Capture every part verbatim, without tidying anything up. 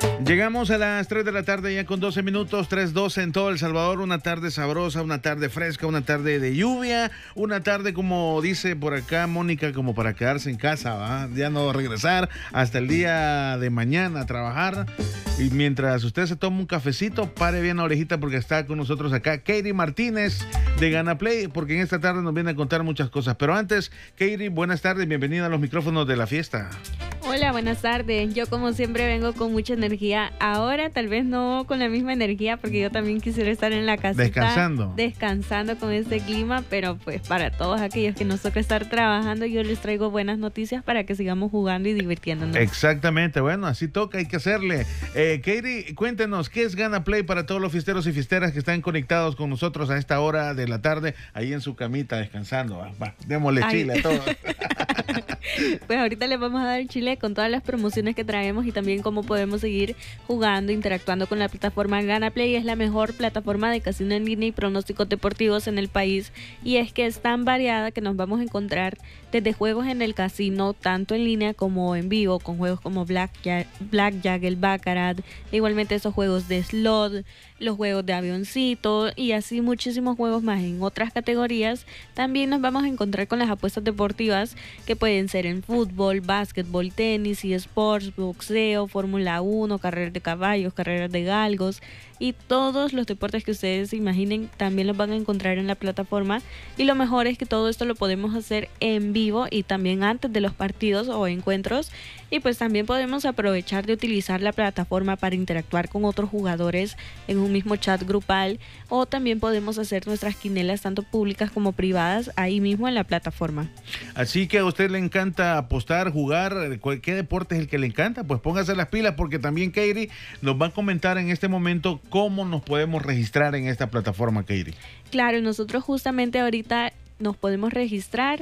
Llegamos a las tres de la tarde ya con doce minutos, tres doce en todo El Salvador, una tarde sabrosa, una tarde fresca, una tarde de lluvia, una tarde como dice por acá Mónica, como para quedarse en casa, ¿va? Ya no regresar hasta el día de mañana a trabajar. Y mientras usted se toma un cafecito, pare bien la orejita porque está con nosotros acá Katie Martínez de Gana Play, porque en esta tarde nos viene a contar muchas cosas. Pero antes, Katie, buenas tardes, bienvenida a los micrófonos de la fiesta. Hola, buenas tardes. Yo como siempre vengo con mucha energía. Ahora tal vez no con la misma energía porque yo también quisiera estar en la casita. Descansando. Descansando con este clima, pero pues para todos aquellos que nos toca estar trabajando, yo les traigo buenas noticias para que sigamos jugando y divirtiéndonos. Exactamente, bueno, así toca, hay que hacerle. Eh, Katie, cuéntenos, ¿qué es Gana Play para todos los fiesteros y fiesteras que están conectados con nosotros a esta hora de la tarde, ahí en su camita descansando? Va, va, démosle Ay. chile a todos. Pues ahorita les vamos a dar chile con todas las promociones que traemos y también cómo podemos seguir jugando, interactuando con la plataforma Gana Play. Es la mejor plataforma de casino en línea y pronósticos deportivos en el país, y es que es tan variada que nos vamos a encontrar desde juegos en el casino, tanto en línea como en vivo, con juegos como Blackjack, Blackjack el Baccarat, igualmente esos juegos de slot, los juegos de avioncito y así muchísimos juegos más en otras categorías. También nos vamos a encontrar con las apuestas deportivas que pueden ser en fútbol, básquetbol, tenis y sports, boxeo, Fórmula uno, carreras de caballos, carreras de galgos y todos los deportes que ustedes se imaginen también los van a encontrar en la plataforma. Y lo mejor es que todo esto lo podemos hacer en vivo y también antes de los partidos o encuentros, y pues también podemos aprovechar de utilizar la plataforma para interactuar con otros jugadores en un mismo chat grupal, o también podemos hacer nuestras quinelas tanto públicas como privadas ahí mismo en la plataforma. Así que a usted le encanta apostar, jugar, ¿qué deporte es el que le encanta? Pues póngase las pilas porque también Katie nos va a comentar en este momento cómo nos podemos registrar en esta plataforma, Katie. Claro, nosotros justamente ahorita nos podemos registrar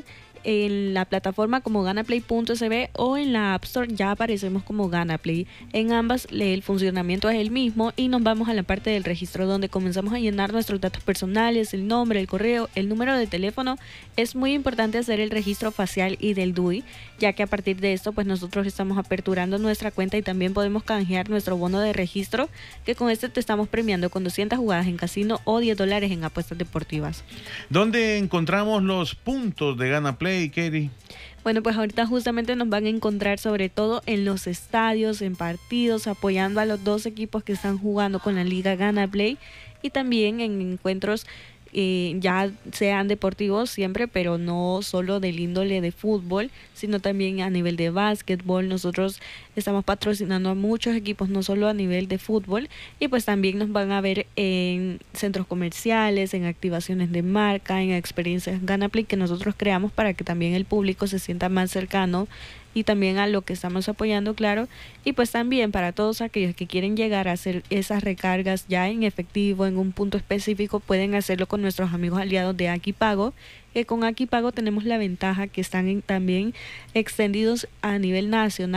en la plataforma como ganaplay punto s b o en la App Store ya aparecemos como Ganaplay. En ambas el funcionamiento es el mismo y nos vamos a la parte del registro donde comenzamos a llenar nuestros datos personales, el nombre, el correo, el número de teléfono. Es muy importante hacer el registro facial y del D U I, ya que a partir de esto pues nosotros estamos aperturando nuestra cuenta y también podemos canjear nuestro bono de registro, que con este te estamos premiando con doscientas jugadas en casino o diez dólares en apuestas deportivas. ¿Dónde encontramos los puntos de Ganaplay, Katie? Bueno, pues ahorita justamente nos van a encontrar sobre todo en los estadios, en partidos, apoyando a los dos equipos que están jugando con la Liga Gana Play, y también en encuentros eh, ya sean deportivos siempre, pero no solo del índole de fútbol, sino también a nivel de básquetbol. Nosotros estamos patrocinando a muchos equipos, no solo a nivel de fútbol, y pues también nos van a ver en centros comerciales, en activaciones de marca, en experiencias Ganaplay que nosotros creamos para que también el público se sienta más cercano y también a lo que estamos apoyando, claro. Y pues también para todos aquellos que quieren llegar a hacer esas recargas ya en efectivo en un punto específico, pueden hacerlo con nuestros amigos aliados de Aquipago, que con Aquipago tenemos la ventaja que están en, también extendidos a nivel nacional.